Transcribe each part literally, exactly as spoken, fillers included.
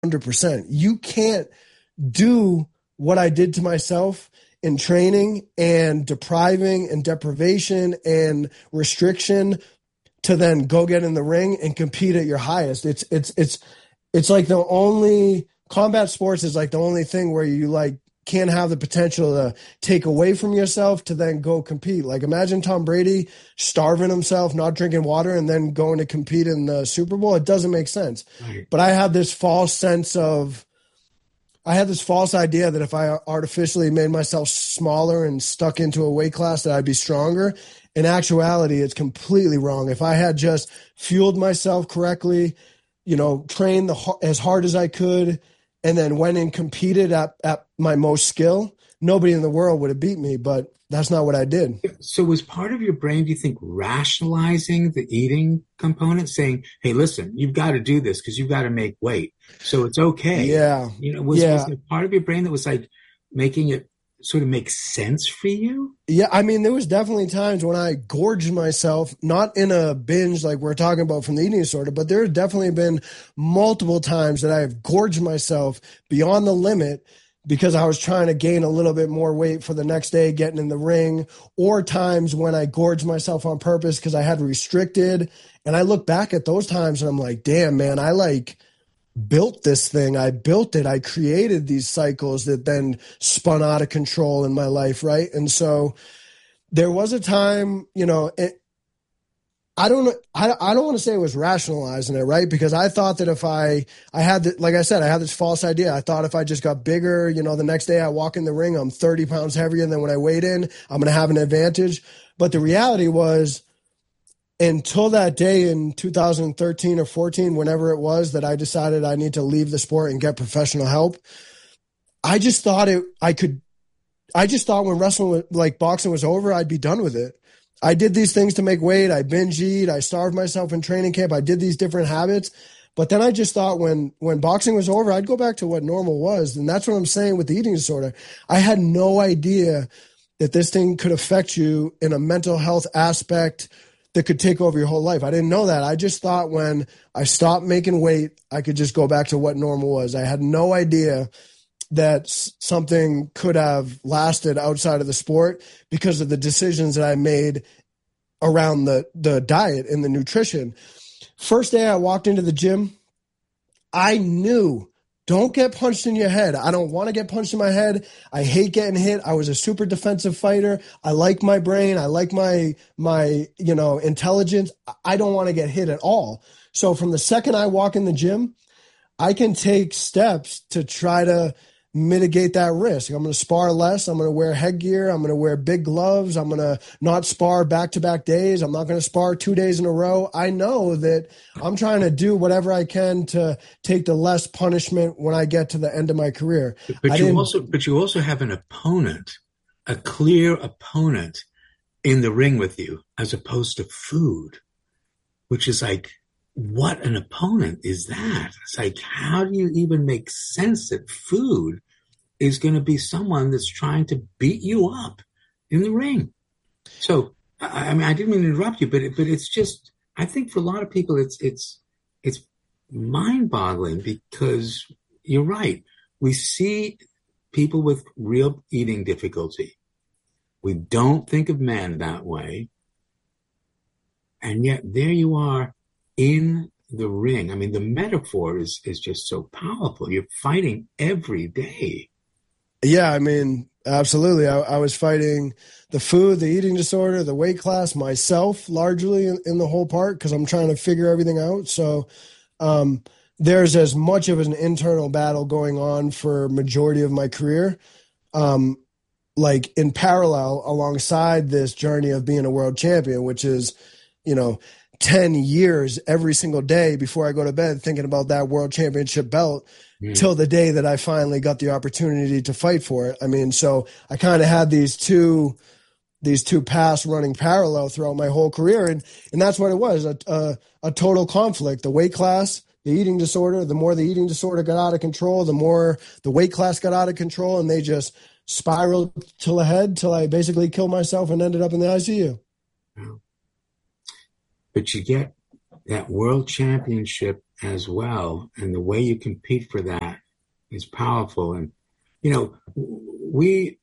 hundred percent. You can't do what I did to myself in training and depriving and deprivation and restriction to then go get in the ring and compete at your highest. It's it's it's it's like the only combat sports is like the only thing where you like can't have the potential to take away from yourself to then go compete. Like imagine Tom Brady starving himself, not drinking water, and then going to compete in the Super Bowl. It doesn't make sense. Right. But I had this false sense of, I had this false idea that if I artificially made myself smaller and stuck into a weight class that I'd be stronger. In actuality, it's completely wrong. If I had just fueled myself correctly, you know, trained the, as hard as I could, and then went and competed at, at my most skill, nobody in the world would have beat me, but that's not what I did. So was part of your brain, do you think, rationalizing the eating component, saying, hey, listen, you've got to do this because you've got to make weight. So it's okay. Yeah. You know, was, yeah. was there part of your brain that was like making it sort of make sense for you? Yeah, I mean, there was definitely times when I gorged myself, not in a binge like we're talking about from the eating disorder, but there have definitely been multiple times that I have gorged myself beyond the limit because I was trying to gain a little bit more weight for the next day, getting in the ring, or times when I gorged myself on purpose because I had restricted. And I look back at those times and I'm like, damn, man, I like built this thing. I built it. I created these cycles that then spun out of control in my life. Right. And so there was a time, you know, it, I don't, I, I don't want to say it was rationalizing it. Right. Because I thought that if I, I had, the, like I said, I had this false idea. I thought if I just got bigger, you know, the next day I walk in the ring, I'm thirty pounds heavier than when I weighed in, I'm going to have an advantage. But the reality was, until that day in two thousand thirteen or fourteen, whenever it was that I decided I need to leave the sport and get professional help, I just thought it, I could, I just thought when wrestling, like boxing was over, I'd be done with it. I did these things to make weight. I binge eat. I starved myself in training camp. I did these different habits. But then I just thought when, when boxing was over, I'd go back to what normal was. And that's what I'm saying with the eating disorder. I had no idea that this thing could affect you in a mental health aspect that could take over your whole life. I didn't know that. I just thought when I stopped making weight, I could just go back to what normal was. I had no idea that something could have lasted outside of the sport because of the decisions that I made around the, the diet and the nutrition. First day I walked into the gym, I knew, don't get punched in your head. I don't want to get punched in my head. I hate getting hit. I was a super defensive fighter. I like my brain. I like my, my, you know, intelligence. I don't want to get hit at all. So from the second I walk in the gym, I can take steps to try to mitigate that risk. I'm going to spar less. I'm going to wear headgear. I'm going to wear big gloves. I'm going to not spar back-to-back days. I'm not going to spar two days in a row. I know that I'm trying to do whatever I can to take the less punishment when I get to the end of my career. But you also, but you also have an opponent, a clear opponent in the ring with you, as opposed to food, which is like, what an opponent is that? It's like, how do you even make sense that food is going to be someone that's trying to beat you up in the ring? So, I, I mean, I didn't mean to interrupt you, but it, but it's just, I think for a lot of people, it's it's it's mind-boggling because you're right. We see people with real eating difficulty. We don't think of men that way, and yet there you are. In the ring. I mean, the metaphor is is just so powerful. You're fighting every day. Yeah, I mean, absolutely. I, I was fighting the food, the eating disorder, the weight class, myself largely in, in the whole part because I'm trying to figure everything out. So um, there's as much of an internal battle going on for majority of my career, um, like in parallel alongside this journey of being a world champion, which is, you know, ten years every single day before I go to bed thinking about that world championship belt mm. till the day that I finally got the opportunity to fight for it. I mean, so I kind of had these two, these two paths running parallel throughout my whole career. And, and that's what it was, a, a, a total conflict, the weight class, the eating disorder. The more the eating disorder got out of control, the more the weight class got out of control, and they just spiraled till ahead till I basically killed myself and ended up in the I C U. Wow. But you get that world championship as well. And the way you compete for that is powerful. And, you know, we,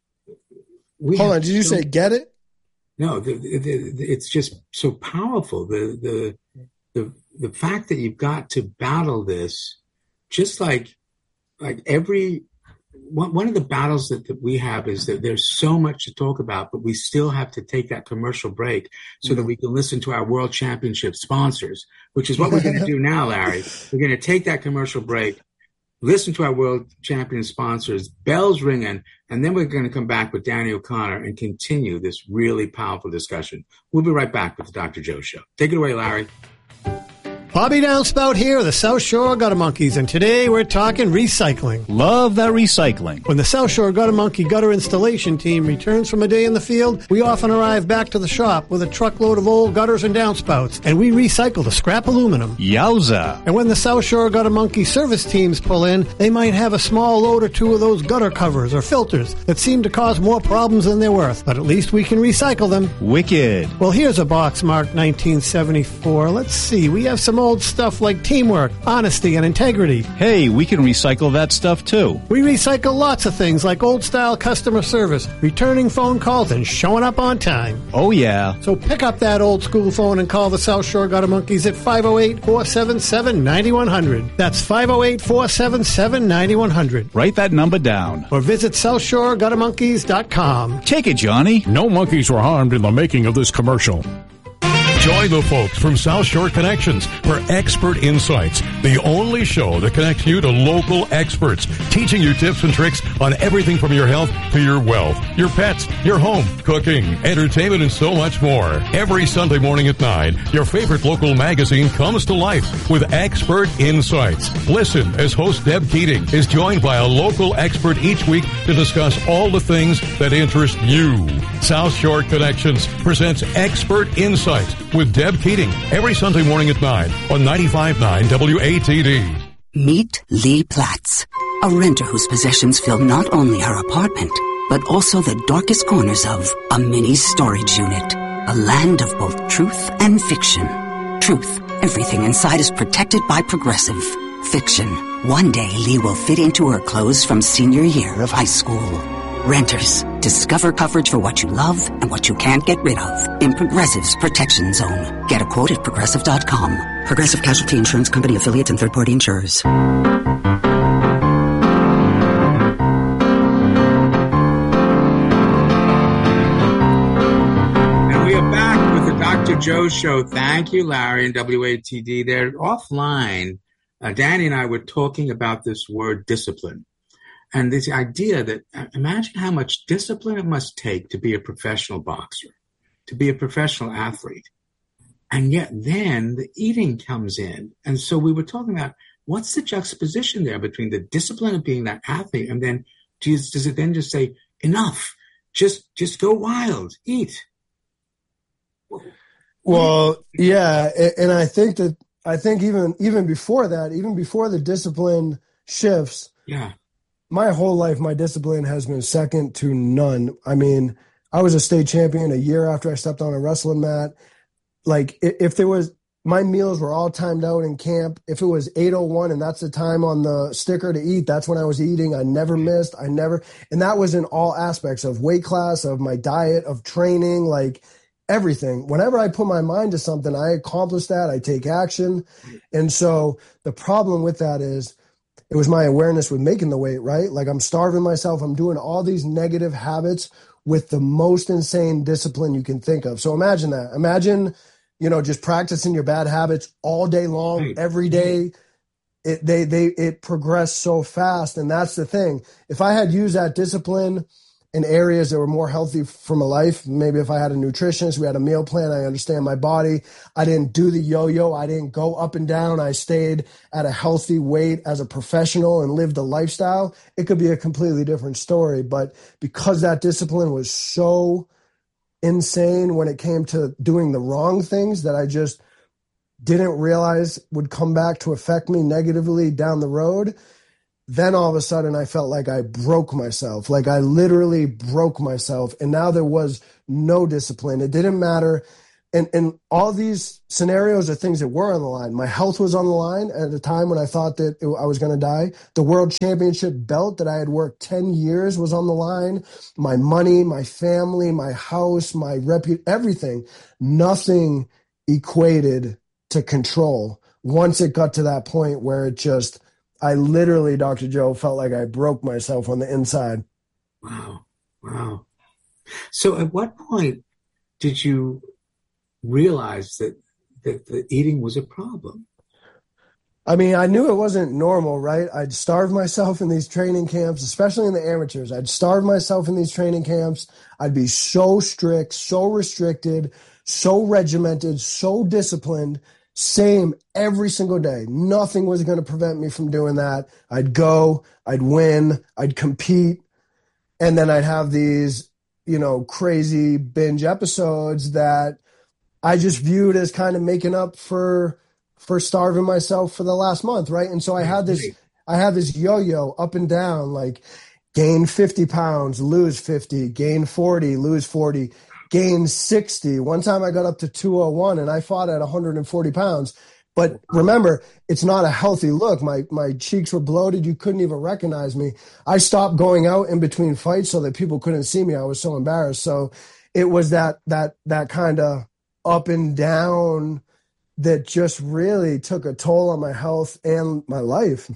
we hold on. Did you so, say get it? No, the, the, the, it's just so powerful. The, the, the, the fact that you've got to battle this, just like, like every, one, one of the battles that, that we have is that there's so much to talk about, but we still have to take that commercial break so mm-hmm. that we can listen to our World Championship sponsors, which is what we're going to do now, Larry. We're going to take that commercial break, listen to our World Champion sponsors, bells ringing, and then we're going to come back with Danny O'Connor and continue this really powerful discussion. We'll be right back with the Doctor Joe Show. Take it away, Larry. Bobby Downspout here, the South Shore Gutter Monkeys, and today we're talking recycling. Love that recycling. When the South Shore Gutter Monkey gutter installation team returns from a day in the field, we often arrive back to the shop with a truckload of old gutters and downspouts, and we recycle the scrap aluminum. Yowza. And when the South Shore Gutter Monkey service teams pull in, they might have a small load or two of those gutter covers or filters that seem to cause more problems than they're worth, but at least we can recycle them. Wicked. Well, here's a box marked nineteen seventy-four. Let's see, we have some old stuff like teamwork, honesty, and integrity. Hey, we can recycle that stuff too. We recycle lots of things like old-style customer service, returning phone calls, and showing up on time. Oh, yeah. So pick up that old-school phone and call the South Shore Gutter Monkeys at five oh eight, four seven seven, nine one zero zero. That's five oh eight, four seven seven, nine one zero zero. Write that number down. Or visit south shore gutter monkeys dot com. Take it, Johnny. No monkeys were harmed in the making of this commercial. Join the folks from South Shore Connections for Expert Insights, the only show that connects you to local experts, teaching you tips and tricks on everything from your health to your wealth, your pets, your home, cooking, entertainment, and so much more. Every Sunday morning at nine, your favorite local magazine comes to life with Expert Insights. Listen as host Deb Keating is joined by a local expert each week to discuss all the things that interest you. South Shore Connections presents Expert Insights with Deb Keating every Sunday morning at nine on ninety-five point nine W A T D. Meet Lee Platts, a renter whose possessions fill not only her apartment, but also the darkest corners of a mini storage unit. A land of both truth and fiction. Truth, everything inside is protected by Progressive. Fiction, one day Lee will fit into her clothes from senior year of high school. Renters, discover coverage for what you love and what you can't get rid of in Progressive's Protection Zone. Get a quote at progressive dot com. Progressive Casualty Insurance Company affiliates and third-party insurers. And we are back with the Doctor Joe Show. Thank you, Larry and W A T D. They're offline. Uh, Danny and I were talking about this word discipline. And this idea that, imagine how much discipline it must take to be a professional boxer, to be a professional athlete. And yet then the eating comes in. And so we were talking about what's the juxtaposition there between the discipline of being that athlete and then does, does it then just say, enough, just just go wild, eat? Well, yeah. And I think that, I think even even before that, even before the discipline shifts, yeah. my whole life, my discipline has been second to none. I mean, I was a state champion a year after I stepped on a wrestling mat. Like, if there was, my meals were all timed out in camp. If it was eight oh one and that's the time on the sticker to eat, that's when I was eating. I never missed. I never, and that was in all aspects of weight class, of my diet, of training, like everything. Whenever I put my mind to something, I accomplish that. I take action. And so the problem with that is, it was my awareness with making the weight, right? Like, I'm starving myself. I'm doing all these negative habits with the most insane discipline you can think of. So imagine that. Imagine, you know, just practicing your bad habits all day long, right. every day. It, they, they, it progressed so fast. And that's the thing. If I had used that discipline in areas that were more healthy for my life, maybe if I had a nutritionist, we had a meal plan, I understand my body. I didn't do the yo-yo. I didn't go up and down. I stayed at a healthy weight as a professional and lived a lifestyle. It could be a completely different story. But because that discipline was so insane when it came to doing the wrong things that I just didn't realize would come back to affect me negatively down the road, then all of a sudden I felt like I broke myself. Like, I literally broke myself. And now there was no discipline. It didn't matter And, and all these scenarios are things that were on the line. My health was on the line at a time when I thought that it, I was going to die. The world championship belt that I had worked ten years was on the line. My money, my family, my house, my reputation, everything. Nothing equated to control. Once it got to that point where it just, I literally, Doctor Joe, felt like I broke myself on the inside. Wow. Wow. So at what point did you realize that, that the eating was a problem? I mean, I knew it wasn't normal, right? I'd starve myself in these training camps, especially in the amateurs. I'd starve myself in these training camps. I'd be so strict, so restricted, so regimented, so disciplined, same every single day. Nothing was going to prevent me from doing that. I'd go, I'd win, I'd compete, and then I'd have these, you know, crazy binge episodes that I just viewed as kind of making up for for starving myself for the last month, right? And so I had this, I had this yo-yo up and down, like gain fifty pounds, lose fifty, gain forty, lose forty, gain sixty. One time I got up to two oh one and I fought at one hundred forty pounds. But remember, it's not a healthy look. My my cheeks were bloated. You couldn't even recognize me. I stopped going out in between fights so that people couldn't see me. I was so embarrassed. So it was that that that kind of up and down that just really took a toll on my health and my life.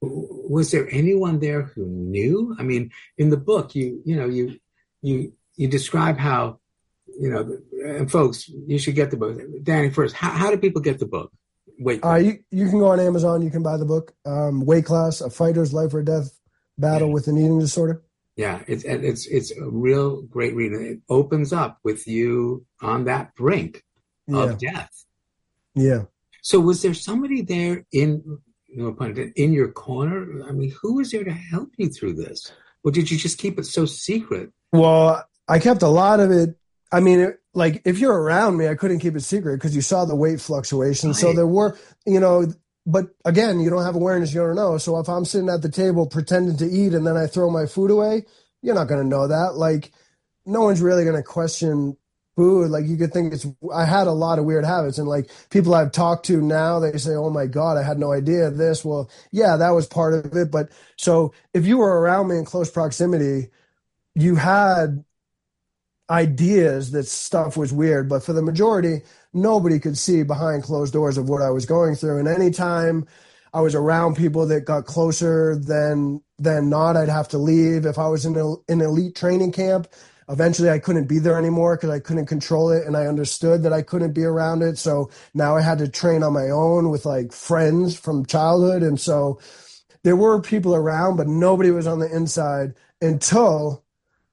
Was there anyone there who knew? I mean, in the book, you you know, you you you describe how, you know, and folks, you should get the book. Danny, first, how, how do people get the book? Weight Class. Uh, you, you can go on Amazon. You can buy the book, um, Weight Class, A Fighter's Life or Death Battle yeah. with an Eating Disorder. Yeah, it's it's it's a real great read. It opens up with you on that brink yeah. of death. Yeah. So was there somebody there in, no pun intended, in your corner? I mean, who was there to help you through this? Or did you just keep it so secret? Well, I kept a lot of it. I mean, it, like if you're around me, I couldn't keep it secret because you saw the weight fluctuation. Right. So there were, you know, but again, you don't have awareness, you don't know. So if I'm sitting at the table pretending to eat and then I throw my food away, you're not going to know that. Like no one's really going to question food. Like you could think it's, I had a lot of weird habits and like people I've talked to now, they say, oh my God, I had no idea this. Well, yeah, that was part of it. But so if you were around me in close proximity, you had ideas that stuff was weird, but for the majority, nobody could see behind closed doors of what I was going through. And anytime I was around people that got closer than than not, I'd have to leave. If I was in a, an elite training camp, eventually I couldn't be there anymore because I couldn't control it, and I understood that I couldn't be around it. So now I had to train on my own with like friends from childhood. And so there were people around, but nobody was on the inside until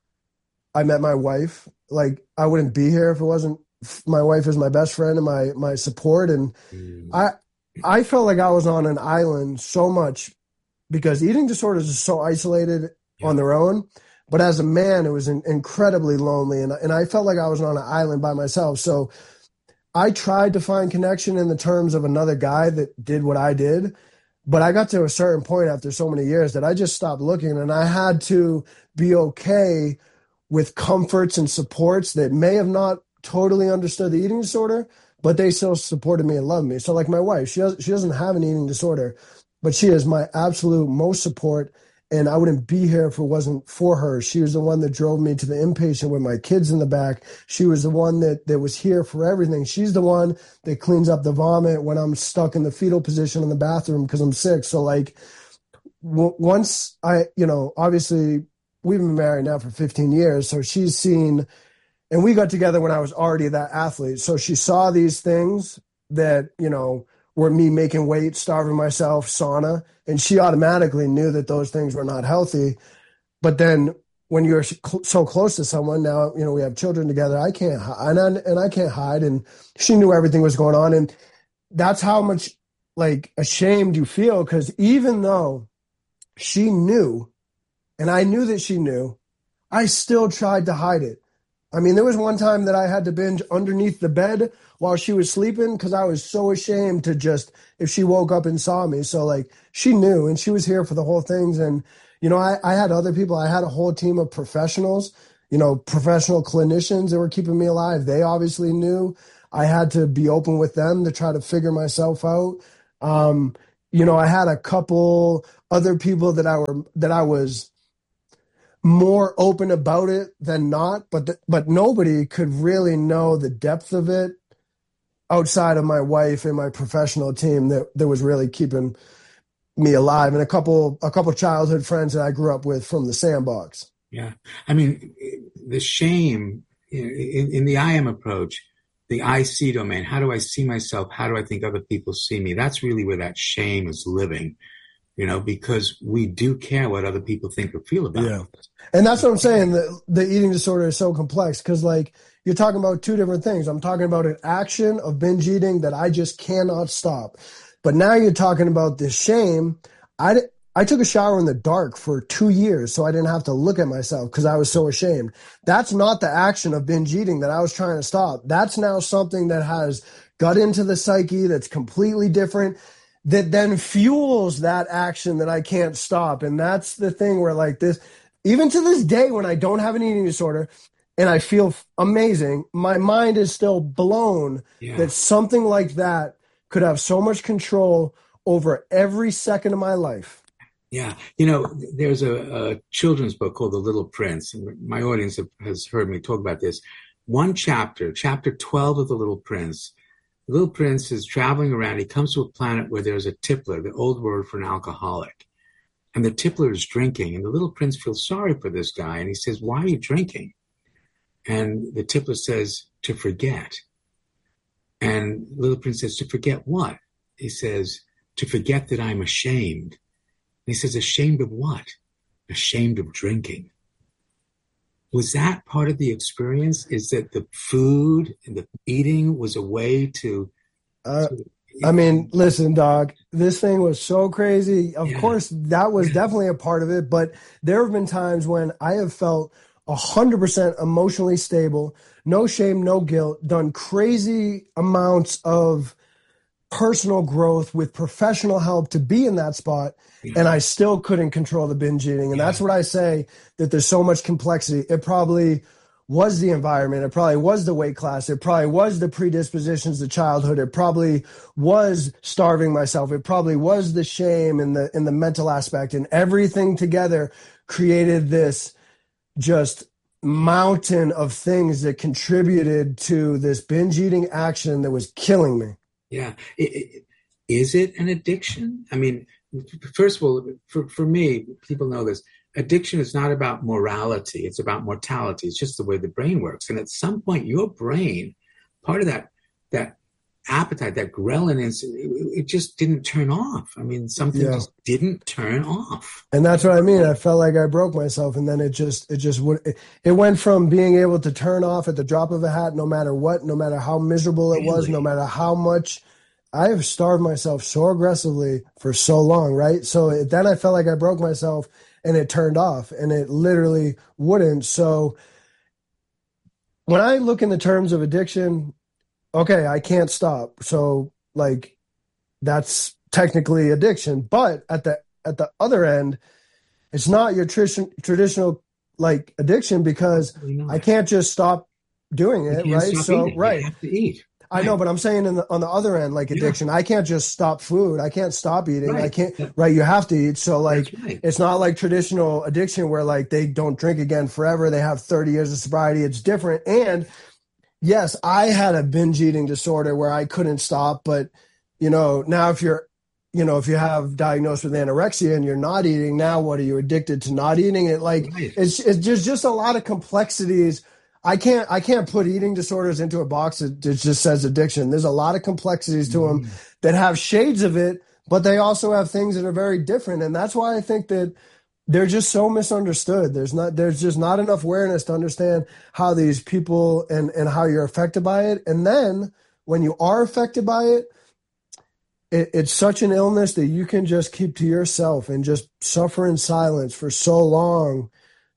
I met my wife. Like I wouldn't be here if it wasn't, my wife is my best friend and my, my support. And mm. I, I felt like I was on an island so much because eating disorders are so isolated yeah. on their own. But as a man, it was in, incredibly lonely. And, and I felt like I was on an island by myself. So I tried to find connection in the terms of another guy that did what I did. But I got to a certain point after so many years that I just stopped looking, and I had to be okay with comforts and supports that may have not totally understood the eating disorder, but they still supported me and loved me. So like my wife, she, does, she doesn't have an eating disorder, but she is my absolute most support. And I wouldn't be here if it wasn't for her. She was the one that drove me to the inpatient with my kids in the back. She was the one that, that was here for everything. She's the one that cleans up the vomit when I'm stuck in the fetal position in the bathroom because I'm sick. So like w- once I, you know, obviously we've been married now for fifteen years. So she's seen, and we got together when I was already that athlete. So she saw these things that, you know, were me making weight, starving myself, sauna, and she automatically knew that those things were not healthy. But then when you're so close to someone, now, you know, we have children together, I can't hide, and I, and I can't hide. And she knew everything was going on. And that's how much like ashamed you feel. Cause even though she knew, and I knew that she knew, I still tried to hide it. I mean, there was one time that I had to binge underneath the bed while she was sleeping because I was so ashamed to just, if she woke up and saw me. So like she knew, and she was here for the whole things. And, you know, I, I had other people. I had a whole team of professionals, you know, professional clinicians that were keeping me alive. They obviously knew. I had to be open with them to try to figure myself out. Um, you know, I had a couple other people that I were that I was more open about it than not, but the, but nobody could really know the depth of it outside of my wife and my professional team that, that was really keeping me alive, and a couple a couple childhood friends that I grew up with from the sandbox. Yeah, I mean, the shame in, in the I am approach, the I see domain. How do I see myself? How do I think other people see me? That's really where that shame is living. You know, because we do care what other people think or feel about yeah. us. And that's what I'm saying. The, the eating disorder is so complex because, like, you're talking about two different things. I'm talking about an action of binge eating that I just cannot stop. But now you're talking about this shame. I, I took a shower in the dark for two years so I didn't have to look at myself because I was so ashamed. That's not the action of binge eating that I was trying to stop. That's now something that has got into the psyche that's completely different, that then fuels that action that I can't stop. And that's the thing where, like, this, even to this day, when I don't have an eating disorder and I feel amazing, my mind is still blown yeah. that something like that could have so much control over every second of my life. Yeah. You know, there's a, a children's book called The Little Prince. And my audience have, has heard me talk about this. One chapter, chapter twelve of The Little Prince, The Little Prince is traveling around. He comes to a planet where there's a tippler, the old word for an alcoholic. And the tippler is drinking. And the Little Prince feels sorry for this guy. And he says, why are you drinking? And the tippler says, to forget. And the Little Prince says, to forget what? He says, to forget that I'm ashamed. And he says, ashamed of what? Ashamed of drinking. Was that part of the experience? Is that the food and the eating was a way to... Uh, to I mean, listen, dog, this thing was so crazy. Of yeah. course, that was yeah. definitely a part of it. But there have been times when I have felt one hundred percent emotionally stable, no shame, no guilt, done crazy amounts of personal growth with professional help to be in that spot. Yeah. And I still couldn't control the binge eating. And yeah. that's what I say, that there's so much complexity. It probably was the environment. It probably was the weight class. It probably was the predispositions to childhood. It probably was starving myself. It probably was the shame and the, and the mental aspect, and everything together created this just mountain of things that contributed to this binge eating action that was killing me. Yeah. It, it, is it an addiction? I mean, first of all, for, for me, people know this. Addiction is not about morality. It's about mortality. It's just the way the brain works. And at some point, your brain, part of that that appetite, that ghrelin, it, it just didn't turn off. I mean, something yeah. just didn't turn off. And that's what I mean. I felt like I broke myself, and then it just it just would it, it went from being able to turn off at the drop of a hat, no matter what, no matter how miserable it really? was, no matter how much. I have starved myself so aggressively for so long, right? So it, then I felt like I broke myself, and it turned off, and it literally wouldn't. So when I look in the terms of addiction, okay, I can't stop. So like that's technically addiction. But at the at the other end, it's not your tr- traditional like addiction, because I can't just stop doing it, right? So eating. right. You have to eat. I know, but I'm saying in the, on the other end, like addiction, yeah. I can't just stop food. I can't stop eating. Right. I can't, right. You have to eat. So like, right. It's not like traditional addiction where like they don't drink again forever. They have thirty years of sobriety. It's different. And yes, I had a binge eating disorder where I couldn't stop. But, you know, now if you're, you know, if you have diagnosed with anorexia and you're not eating, now what are you addicted to not eating? It like, right. it's, it's just, just a lot of complexities. I can't I can't put eating disorders into a box that just says addiction. There's a lot of complexities to them mm. that have shades of it, but they also have things that are very different. And that's why I think that they're just so misunderstood. There's not there's just not enough awareness to understand how these people and, and how you're affected by it. And then when you are affected by it, it, it's such an illness that you can just keep to yourself and just suffer in silence for so long.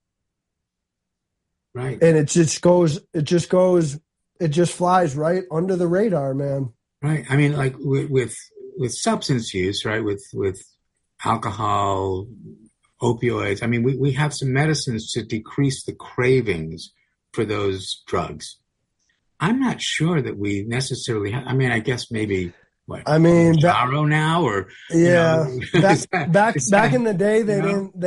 Right. And it just goes, it just goes, it just flies right under the radar, man. Right. I mean, like with, with, with substance use, right, with, with alcohol, opioids, I mean, we, we have some medicines to decrease the cravings for those drugs. I'm not sure that we necessarily have, I mean, I guess maybe, what? I mean, Jaro now, or yeah, you know, back, that, back, back that, in the day, they you know? didn't,